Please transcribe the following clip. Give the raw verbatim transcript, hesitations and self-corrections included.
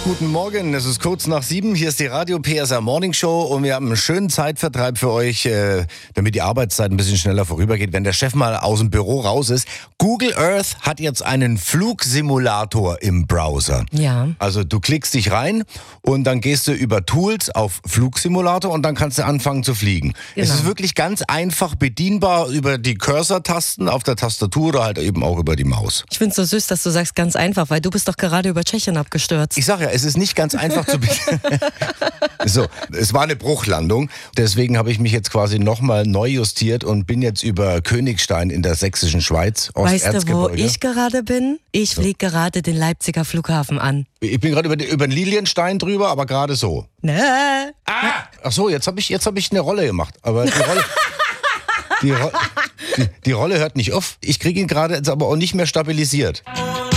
guten Morgen. Es ist kurz nach sieben. Hier ist die Radio P S R Morning Show und wir haben einen schönen Zeitvertreib für euch, äh, damit die Arbeitszeit ein bisschen schneller vorübergeht, wenn der Chef mal aus dem Büro raus ist. Google Earth hat jetzt einen Flugsimulator im Browser. Ja. Also du klickst dich rein und dann gehst du über Tools auf Flugsimulator und dann kannst du anfangen zu fliegen. Genau. Es ist wirklich ganz einfach bedienbar über die Cursor-Tasten auf der Tastatur oder halt eben auch über die Maus. Ich finde es so süß, dass du sagst ganz einfach, weil du bist doch gerade über Tschechien abgestürzt. Ich sag ja, es ist nicht ganz einfach zu bedienen. So, es war eine Bruchlandung. Deswegen habe ich mich jetzt quasi nochmal neu justiert und bin jetzt über Königstein in der sächsischen Schweiz, Weißt du, wo Osterzgebirge. ich gerade bin? Ich fliege gerade den Leipziger Flughafen an. Ich bin gerade über, den- über den Lilienstein drüber, aber gerade so. Ne? Ah! Ach so, jetzt habe ich, jetzt hab ich eine Rolle gemacht. Aber die Rolle, die, Ro die, die Rolle hört nicht auf. Ich kriege ihn gerade jetzt aber auch nicht mehr stabilisiert.